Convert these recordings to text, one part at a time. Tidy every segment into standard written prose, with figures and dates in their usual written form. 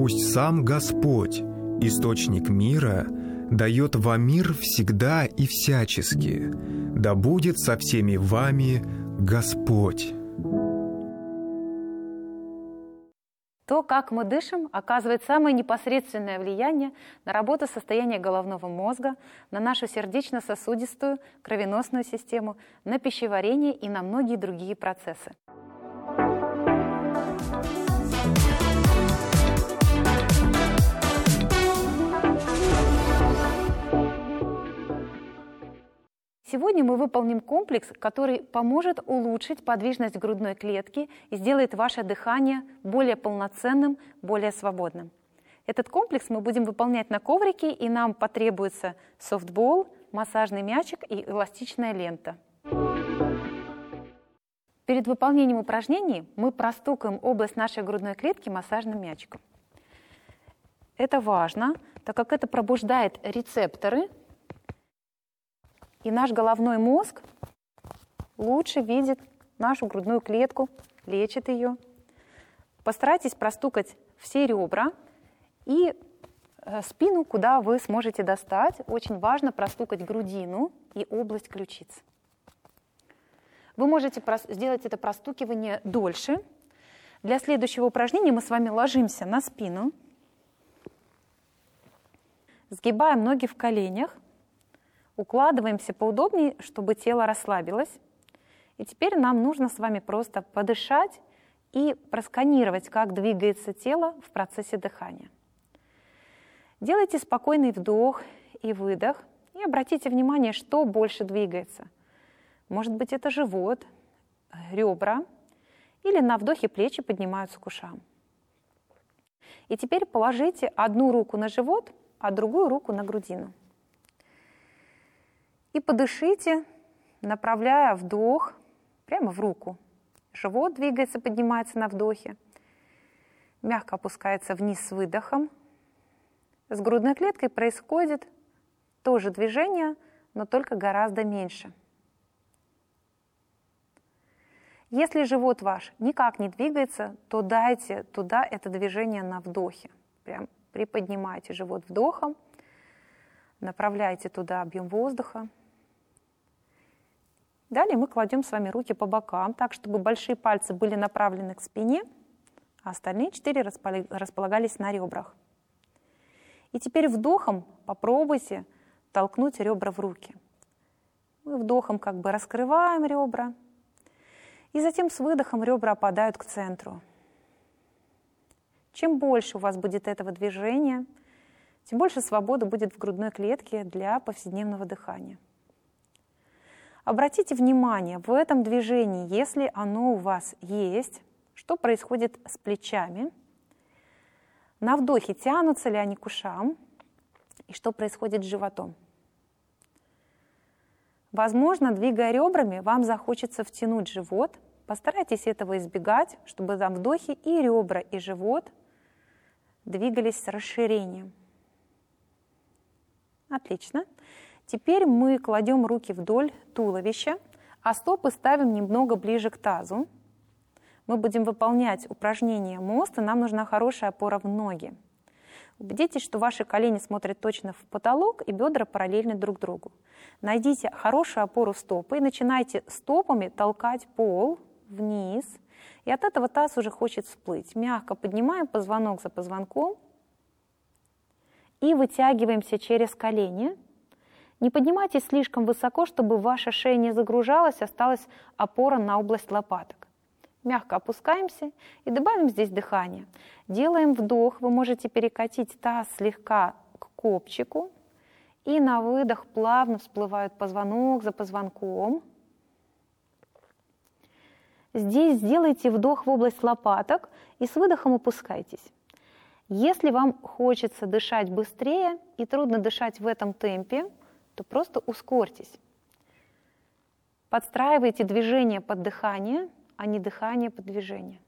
пусть сам Господь, источник мира, дает вам мир всегда и всячески. Да будет со всеми вами Господь. То, как мы дышим, оказывает самое непосредственное влияние на работу состояния головного мозга, на нашу сердечно-сосудистую, кровеносную систему, на пищеварение и на многие другие процессы. Сегодня мы выполним комплекс, который поможет улучшить подвижность грудной клетки и сделает ваше дыхание более полноценным, более свободным. Этот комплекс мы будем выполнять на коврике, и нам потребуется софтбол, массажный мячик и эластичная лента. Перед выполнением упражнений мы простукаем область нашей грудной клетки массажным мячиком. Это важно, так как это пробуждает рецепторы, и наш головной мозг лучше видит нашу грудную клетку, лечит ее. Постарайтесь простукать все ребра и спину, куда вы сможете достать. Очень важно простукать грудину и область ключиц. Вы можете сделать это простукивание дольше. Для следующего упражнения мы с вами ложимся на спину, сгибаем ноги в коленях, укладываемся поудобнее, чтобы тело расслабилось. И теперь нам нужно с вами просто подышать и просканировать, как двигается тело в процессе дыхания. Делайте спокойный вдох и выдох и обратите внимание, что больше двигается. Может быть, это живот, ребра, или на вдохе плечи поднимаются к ушам. И теперь положите одну руку на живот, а другую руку на грудину. И подышите, направляя вдох прямо в руку. Живот двигается, поднимается на вдохе. Мягко опускается вниз с выдохом. С грудной клеткой происходит то же движение, но только гораздо меньше. Если живот ваш никак не двигается, то дайте туда это движение на вдохе. Прям приподнимайте живот вдохом, направляйте туда объем воздуха. Далее мы кладем с вами руки по бокам, так, чтобы большие пальцы были направлены к спине, а остальные 4 располагались на ребрах. И теперь вдохом попробуйте толкнуть ребра в руки. Мы вдохом как бы раскрываем ребра, и затем с выдохом ребра опадают к центру. Чем больше у вас будет этого движения, тем больше свободы будет в грудной клетке для повседневного дыхания. Обратите внимание, в этом движении, если оно у вас есть, что происходит с плечами, на вдохе тянутся ли они к ушам, и что происходит с животом. Возможно, двигая ребрами, вам захочется втянуть живот. Постарайтесь этого избегать, чтобы на вдохе и ребра, и живот двигались с расширением. Отлично. Теперь мы кладем руки вдоль туловища, а стопы ставим немного ближе к тазу. Мы будем выполнять упражнение мост, и нам нужна хорошая опора в ноги. Убедитесь, что ваши колени смотрят точно в потолок и бедра параллельны друг другу. Найдите хорошую опору стопы и начинайте стопами толкать пол вниз. И от этого таз уже хочет всплыть. Мягко поднимаем позвонок за позвонком и вытягиваемся через колени. Не поднимайтесь слишком высоко, чтобы ваша шея не загружалась, осталась опора на область лопаток. Мягко опускаемся и добавим здесь дыхание. Делаем вдох, вы можете перекатить таз слегка к копчику, и на выдох плавно всплывают позвонок за позвонком. Здесь сделайте вдох в область лопаток и с выдохом опускайтесь. Если вам хочется дышать быстрее и трудно дышать в этом темпе, то просто ускорьтесь. Подстраивайте движение под дыхание, а не дыхание под движение.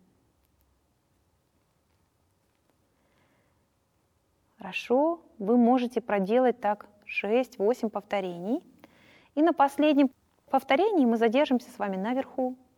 Хорошо, вы можете проделать так 6-8 повторений. И на последнем повторении мы задержимся с вами наверху.